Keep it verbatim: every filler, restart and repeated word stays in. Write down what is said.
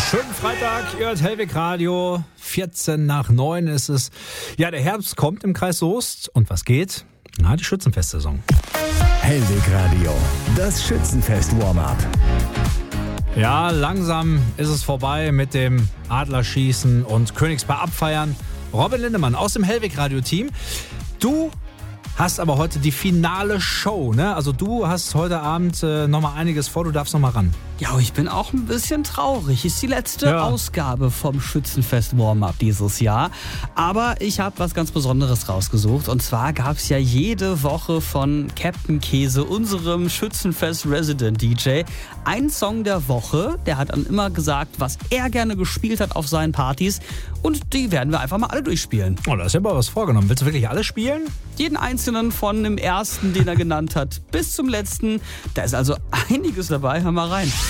Schönen Freitag, ihr hört Hellweg Radio. vierzehn nach neun ist es. Ja, der Herbst kommt im Kreis Soest. Und was geht? Na, die Schützenfestsaison. Hellweg Radio, das Schützenfest-Warm-Up. Ja, langsam ist es vorbei mit dem Adlerschießen und Königspaar abfeiern. Robin Lindemann aus dem Hellweg Radio-Team. Du hast aber heute die finale Show, ne? Also du hast heute Abend äh, nochmal einiges vor, du darfst nochmal ran. Ja, ich bin auch ein bisschen traurig. Ist die letzte Ja. Ausgabe vom Schützenfest Warm-Up dieses Jahr. Aber ich habe was ganz Besonderes rausgesucht. Und zwar gab es ja jede Woche von Captain Käse, unserem Schützenfest Resident D J, einen Song der Woche. Der hat dann immer gesagt, was er gerne gespielt hat auf seinen Partys. Und die werden wir einfach mal alle durchspielen. Oh, da ist ja aber was vorgenommen. Willst du wirklich alle spielen? Jeden einzelnen von dem ersten, den er genannt hat, bis zum letzten. Da ist also einiges dabei. Hör mal rein.